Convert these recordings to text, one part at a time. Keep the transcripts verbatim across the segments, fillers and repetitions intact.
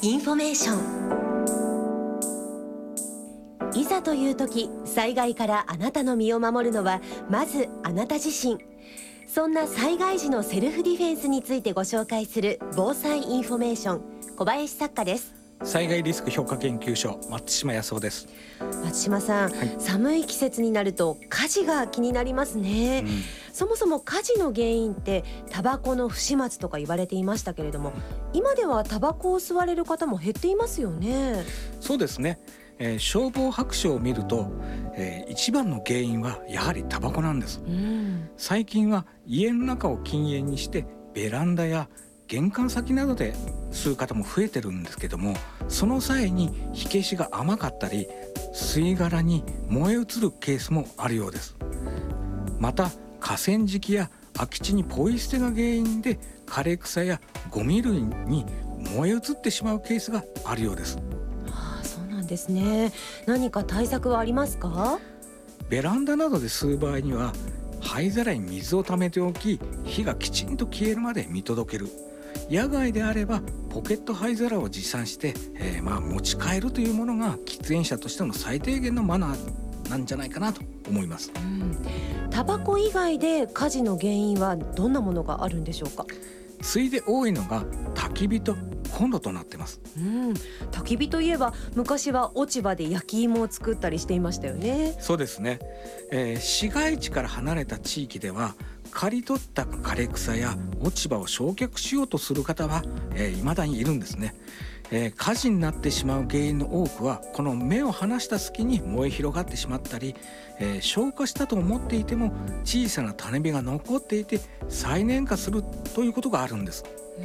インフォメーション。いざという時、災害からあなたの身を守るのはまずあなた自身。そんな災害時のセルフディフェンスについてご紹介する防災インフォメーション、小林作家です。 災害リスク評価研究所、松島康夫です。 松島さん、はい、寒い季節になると火事が気になりますね、うん、そもそも火事の原因ってタバコの不始末とか言われていましたけれども、今ではタバコを吸われる方も減っていますよね。 そうですね、えー、消防白書を見ると、えー、一番の原因はやはりタバコなんです、うん、最近は家の中を禁煙にしてベランダや玄関先などで吸う方も増えてるんですけども、その際に火消しが甘かったり吸い殻に燃え移るケースもあるようです。また河川敷や空き地にポイ捨てが原因で枯れ草やゴミ類に燃え移ってしまうケースがあるようです。 ああ、そうなんですね。何か対策はありますか？ ベランダなどで吸う場合には灰皿に水をためておき、火がきちんと消えるまで見届ける。野外であればポケット灰皿を持参して、えー、まあ持ち帰るというものが喫煙者としての最低限のマナーなんじゃないかなと思います、うん、 タバコ以外で火事の原因はどんなものがあるんでしょうか？ 次いで多いのが焚き火とコンロとなってます、 うん、焚き火といえば昔は落ち葉で焼き芋を作ったりしていましたよね。 そうですね、えー、市街地から離れた地域では刈り取った枯れ草や落ち葉を焼却しようとする方は、えー、未だにいるんですね、えー、火事になってしまう原因の多くはこの目を離した隙に燃え広がってしまったり、えー、消火したと思っていても小さな種火が残っていて再燃化するということがあるんです。 うん、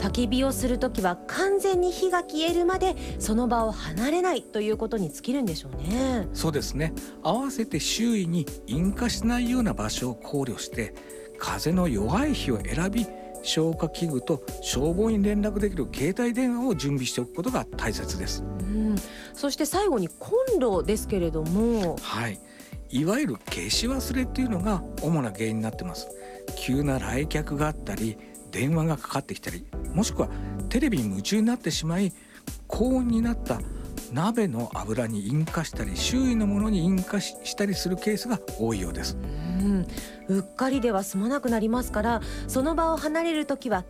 焚き火をするときは完全に火が消えるまでその場を離れないということに尽きるんでしょうね。 そうですね、合わせて周囲に引火しないような場所を考慮して風の弱い日を選び、消火器具と消防に連絡できる携帯電話を準備しておくことが大切です、 うん、そして最後にコンロですけれども、 はい、いわゆる消し忘れっていうのが主な原因になってます。急な来客があったり電話がかかってきたり、もしくはテレビに夢中になってしまい高温になった鍋の油に引火したり周囲のものに引火したりするケースが多いようです。 うん、うっかりでは済まなくなりますから、その場を離れるときは